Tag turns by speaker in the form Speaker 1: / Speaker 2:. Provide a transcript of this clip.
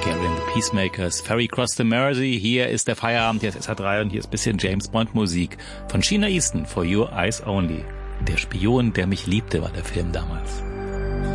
Speaker 1: Gary and the Peacemakers, Ferry Cross the Mersey. Hier ist der Feierabend, hier ist SH3 und hier ist ein bisschen James Bond Musik von Sheena Easton, For Your Eyes Only. Der Spion, der mich liebte, war der Film damals.